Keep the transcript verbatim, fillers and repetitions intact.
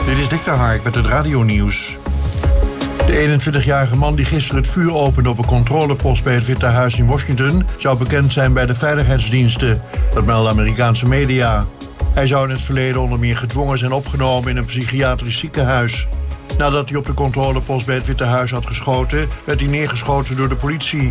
Dit is Dick de Hark met het radionieuws. De eenentwintigjarige man die gisteren het vuur opende op een controlepost bij het Witte Huis in Washington zou bekend zijn bij de veiligheidsdiensten. Dat melden Amerikaanse media. Hij zou in het verleden onder meer gedwongen zijn opgenomen in een psychiatrisch ziekenhuis. Nadat hij op de controlepost bij het Witte Huis had geschoten, werd hij neergeschoten door de politie.